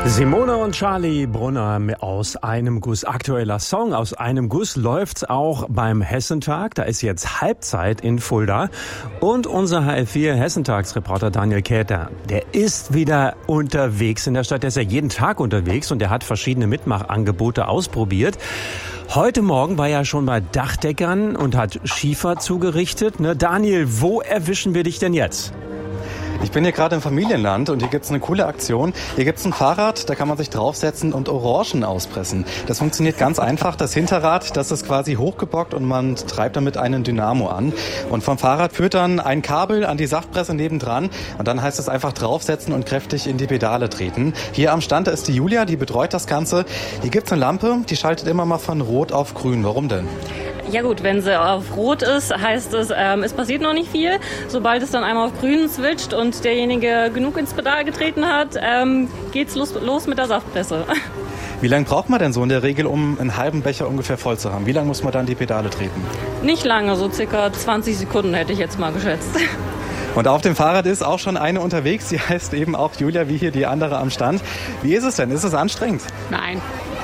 Simone und Charlie Brunner aus einem Guss. Aktueller Song. Aus einem Guss läuft's auch beim Hessentag. Da ist jetzt Halbzeit in Fulda. Und unser HR4 Hessentagsreporter Daniel Kätner, der ist wieder unterwegs in der Stadt. Der ist ja jeden Tag unterwegs und der hat verschiedene Mitmachangebote ausprobiert. Heute Morgen war er schon bei Dachdeckern und hat Schiefer zugerichtet. Ne? Daniel, wo erwischen wir dich denn jetzt? Ich bin hier gerade im Familienland und hier gibt's eine coole Aktion. Hier gibt's ein Fahrrad, da kann man sich draufsetzen und Orangen auspressen. Das funktioniert ganz einfach. Das Hinterrad, das ist quasi hochgebockt und man treibt damit einen Dynamo an. Und vom Fahrrad führt dann ein Kabel an die Saftpresse nebendran und dann heißt es einfach draufsetzen und kräftig in die Pedale treten. Hier am Stand ist die Julia, die betreut das Ganze. Hier gibt's eine Lampe, die schaltet immer mal von Rot auf Grün. Warum denn? Ja gut, wenn sie auf Rot ist, heißt es, es passiert noch nicht viel. Sobald es dann einmal auf Grün switcht und derjenige genug ins Pedal getreten hat, geht's los mit der Saftpresse. Wie lange braucht man denn so in der Regel, um einen halben Becher ungefähr voll zu haben? Wie lange muss man dann die Pedale treten? Nicht lange, so circa 20 Sekunden hätte ich jetzt mal geschätzt. Und auf dem Fahrrad ist auch schon eine unterwegs, die heißt eben auch Julia, wie hier die andere am Stand. Wie ist es denn? Ist es anstrengend? Nein.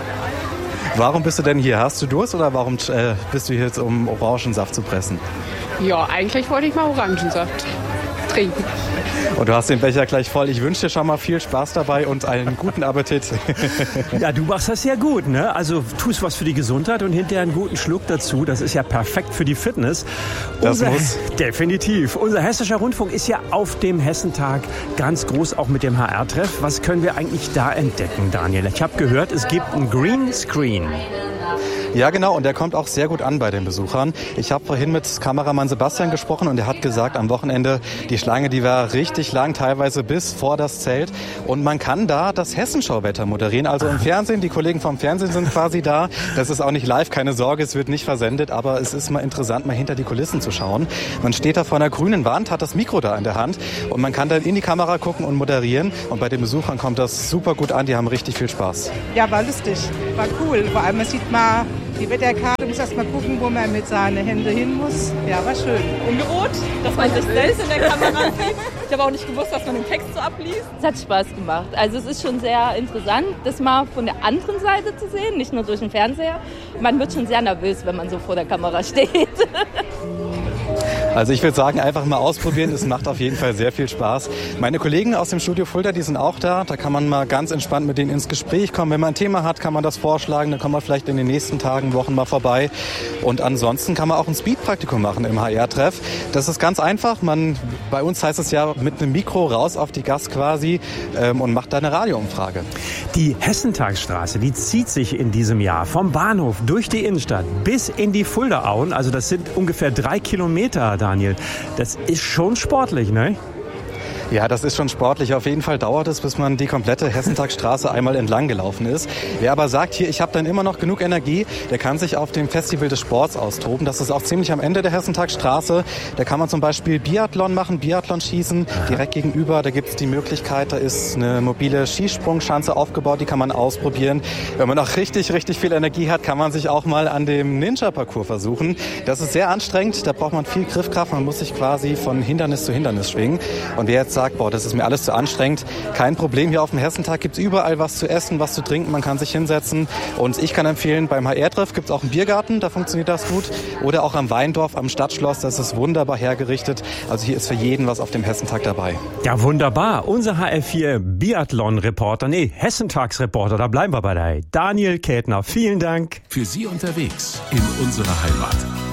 Warum bist du denn hier? Hast du Durst oder warum bist du hier jetzt, um Orangensaft zu pressen? Ja, eigentlich wollte ich mal Orangensaft trinken. Und du hast den Becher gleich voll. Ich wünsche dir schon mal viel Spaß dabei und einen guten Appetit. Ja, du machst das ja gut, ne? Also tust was für die Gesundheit und hinterher einen guten Schluck dazu. Das ist ja perfekt für die Fitness. Das muss. Definitiv. Unser Hessischer Rundfunk ist ja auf dem Hessentag ganz groß, auch mit dem HR-Treff. Was können wir eigentlich da entdecken, Daniel? Ich habe gehört, es gibt einen Greenscreen. Ja, genau. Und der kommt auch sehr gut an bei den Besuchern. Ich habe vorhin mit Kameramann Sebastian gesprochen und er hat gesagt, am Wochenende, die Schlange, die war richtig lang, teilweise bis vor das Zelt. Und man kann da das Hessenschauwetter moderieren. Also im Fernsehen, die Kollegen vom Fernsehen sind quasi da. Das ist auch nicht live, keine Sorge, es wird nicht versendet. Aber es ist mal interessant, mal hinter die Kulissen zu schauen. Man steht da vor einer grünen Wand, hat das Mikro da in der Hand und man kann dann in die Kamera gucken und moderieren. Und bei den Besuchern kommt das super gut an. Die haben richtig viel Spaß. Ja, war lustig. War cool. Vor allem, man sieht mal die Wetterkarte, muss erst mal gucken, wo man mit seinen Händen hin muss. Ja, war schön. Ungewohnt, dass man sich selbst in der Kamera sieht. Ich habe auch nicht gewusst, dass man den Text so abliest. Es hat Spaß gemacht. Also es ist schon sehr interessant, das mal von der anderen Seite zu sehen, nicht nur durch den Fernseher. Man wird schon sehr nervös, wenn man so vor der Kamera steht. Also ich würde sagen, einfach mal ausprobieren. Es macht auf jeden Fall sehr viel Spaß. Meine Kollegen aus dem Studio Fulda, die sind auch da. Da kann man mal ganz entspannt mit denen ins Gespräch kommen. Wenn man ein Thema hat, kann man das vorschlagen. Dann kommt man vielleicht in den nächsten Tagen, Wochen mal vorbei. Und ansonsten kann man auch ein Speed-Praktikum machen im HR-Treff. Das ist ganz einfach. Bei uns heißt es ja mit einem Mikro raus auf die Gas quasi und macht da eine Radioumfrage. Die Hessentagsstraße, die zieht sich in diesem Jahr vom Bahnhof durch die Innenstadt bis in die Fuldaauen. Also das sind ungefähr 3 Kilometer, Daniel. Das ist schon sportlich, ne? Ja, das ist schon sportlich. Auf jeden Fall dauert es, bis man die komplette Hessentagsstraße einmal entlang gelaufen ist. Wer aber sagt, hier, ich habe dann immer noch genug Energie, der kann sich auf dem Festival des Sports austoben. Das ist auch ziemlich am Ende der Hessentagsstraße. Da kann man zum Beispiel Biathlon machen, Biathlon schießen. Direkt gegenüber, da gibt es die Möglichkeit, da ist eine mobile Skisprungschanze aufgebaut, die kann man ausprobieren. Wenn man noch richtig, richtig viel Energie hat, kann man sich auch mal an dem Ninja-Parcours versuchen. Das ist sehr anstrengend, da braucht man viel Griffkraft. Man muss sich quasi von Hindernis zu Hindernis schwingen. Und wer jetzt sagt, boah, das ist mir alles zu anstrengend. Kein Problem, hier auf dem Hessentag gibt es überall was zu essen, was zu trinken, man kann sich hinsetzen. Und ich kann empfehlen, beim HR-Treff gibt es auch einen Biergarten, da funktioniert das gut. Oder auch am Weindorf, am Stadtschloss, das ist wunderbar hergerichtet. Also hier ist für jeden was auf dem Hessentag dabei. Ja, wunderbar. Unser HR4 Biathlon-Reporter, Hessentagsreporter, da bleiben wir bei der Daniel Kätner. Vielen Dank. Für Sie unterwegs in unserer Heimat.